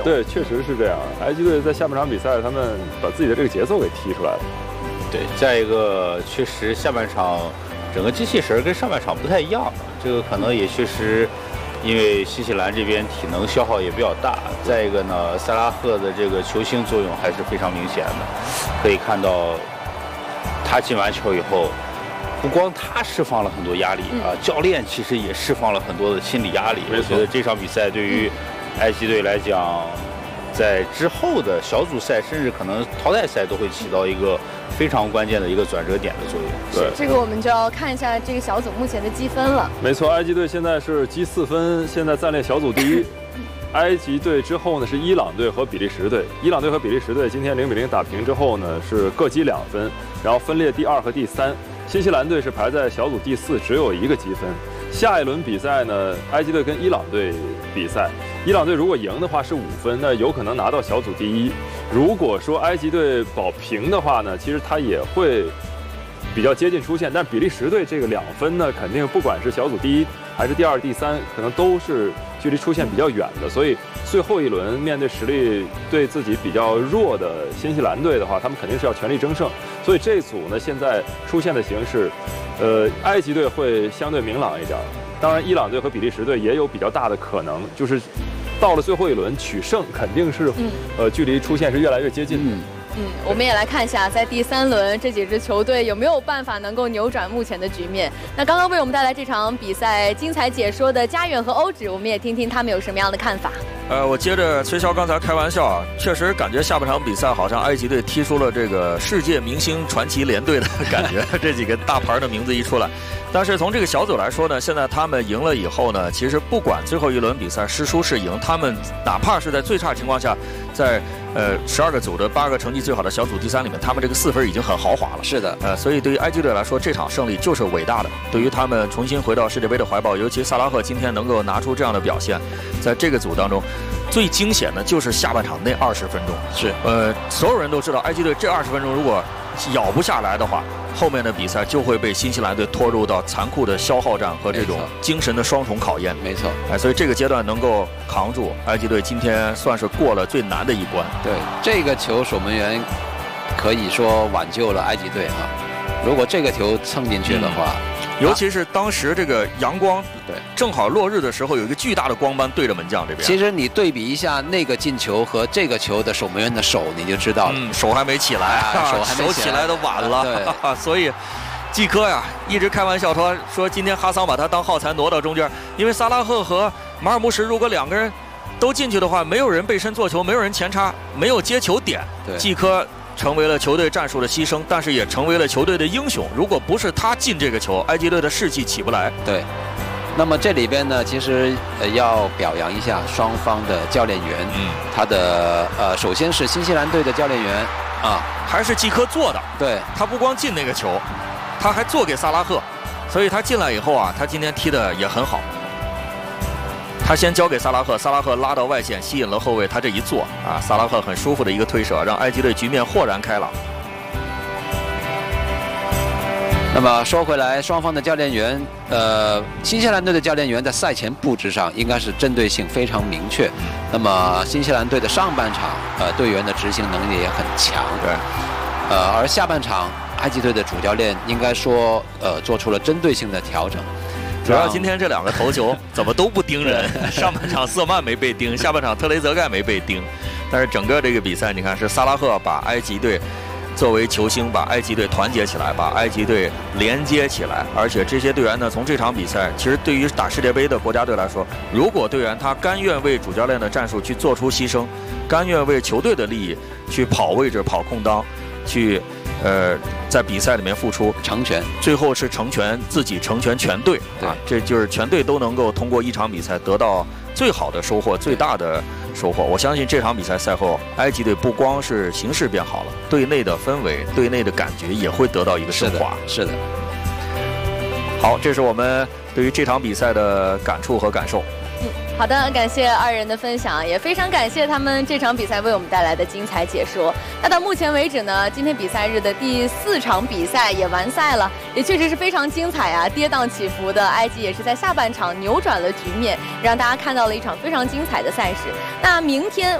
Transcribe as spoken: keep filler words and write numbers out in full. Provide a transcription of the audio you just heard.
有。 对，确实是这样。埃及队在下半场比赛，他们把自己的这个节奏给踢出来了。 对，再一个，确实下半场整个精气神跟上半场不太一样，这个可能也确实。因为新西兰这边体能消耗也比较大，再一个呢，萨拉赫的这个球星作用还是非常明显的。可以看到，他进完球以后，不光他释放了很多压力啊，教练其实也释放了很多的心理压力。我觉得这场比赛对于埃及队来讲，在之后的小组赛甚至可能淘汰赛都会起到一个非常关键的一个转折点的作用。 对， 这个我们就要看一下这个小组目前的积分了。 没错，埃及队现在是积四分，现在暂列小组第一。埃及队之后呢是伊朗队和比利时队，伊朗队和比利时队今天零比零打平之后呢是各积两分，然后分列第二和第三。新西兰队是排在小组第四，只有一个积分。下一轮比赛呢，埃及队跟伊朗队比赛，伊朗队如果赢的话是五分，那有可能拿到小组第一。如果说埃及队保平的话呢，其实他也会比较接近出线，但比利时队这个两分呢，肯定不管是小组第一还是第二、第三，可能都是距离出线比较远的。所以最后一轮面对实力对自己比较弱的新西兰队的话，他们肯定是要全力争胜。所以这组呢，现在出现的形势，呃，埃及队会相对明朗一点。当然，伊朗队和比利时队也有比较大的可能，就是到了最后一轮取胜，肯定是，嗯、呃，距离出线是越来越接近的。嗯嗯，我们也来看一下，在第三轮这几支球队有没有办法能够扭转目前的局面。那刚刚为我们带来这场比赛精彩解说的佳远和欧指，我们也听听他们有什么样的看法。 呃，我接着崔潇刚才开玩笑啊，确实感觉下半场比赛好像埃及队踢出了这个世界明星传奇联队的感觉，这几个大牌的名字一出来。但是从这个小组来说呢，现在他们赢了以后呢，其实不管最后一轮比赛是输是赢，他们哪怕是在最差情况下，在呃十二个组的八个成绩最好的小组第三里面，他们这个四分已经很豪华了。 是的， 呃，所以对于埃及队来说，这场胜利就是伟大的。对于他们重新回到世界杯的怀抱，尤其萨拉赫今天能够拿出这样的表现，在这个组当中，最惊险的就是下半场那二十分钟。 是， 呃，所有人都知道，埃及队这二十分钟如果咬不下来的话，后面的比赛就会被新西兰队拖入到残酷的消耗战和这种精神的双重考验。 没错， 哎，所以这个阶段能够扛住，埃及队今天算是过了最难的一关。 对，这个球守门员可以说挽救了埃及队啊。如果这个球蹭进去的话， 嗯、尤其是当时这个阳光对正好落日的时候，有一个巨大的光斑对着门将这边。 其实你对比一下那个进球和这个球的守门员的手，你就知道了， 嗯、手还没起来， 啊、手还没手起来都晚了。 对， 所以季科呀一直开玩笑说说今天哈桑把他当耗材挪到中间，因为萨拉赫和马尔穆什如果两个人都进去的话，没有人背身做球，没有人前插，没有接球点，季科成为了球队战术的牺牲，但是也成为了球队的英雄。如果不是他进这个球，埃及队的士气起不来。 对，那么这里边呢，其实呃要表扬一下双方的教练员，嗯，他的呃首先是新西兰队的教练员啊， 还是季科做的， 对， 他不光进那个球，他还做给萨拉赫，所以他进来以后啊，他今天踢的也很好。他先交给萨拉赫，萨拉赫拉到外线，吸引了后卫，他这一做啊，萨拉赫很舒服的一个推射，让埃及队局面豁然开朗。 那么说回来，双方的教练员，呃，新西兰队的教练员在赛前布置上应该是针对性非常明确。那么新西兰队的上半场，呃，队员的执行能力也很强。 对。 呃，而下半场，埃及队的主教练应该说，呃，做出了针对性的调整。 主要今天这两个头球怎么都不盯人，上半场瑟曼没被盯，下半场特雷泽盖没被盯，但是整个这个比赛你看是萨拉赫把埃及队作为球星把埃及队团结起来，把埃及队连接起来，而且这些队员呢从这场比赛其实对于打世界杯的国家队来说，如果队员他甘愿为主教练的战术去做出牺牲，甘愿为球队的利益去跑位置跑空当，去呃，在比赛里面付出成全， 最后是成全自己，成全全队啊！这就是全队都能够通过一场比赛得到最好的收获，最大的收获。我相信这场比赛赛后，埃及队不光是形势变好了，队内的氛围、队内的感觉也会得到一个升华。 是的，是的。 好，这是我们对于这场比赛的感触和感受。 嗯，好的，感谢二人的分享，也非常感谢他们这场比赛为我们带来的精彩解说。那到目前为止呢，今天比赛日的第四场比赛也完赛了，也确实是非常精彩啊！跌宕起伏的埃及也是在下半场扭转了局面，让大家看到了一场非常精彩的赛事。那明天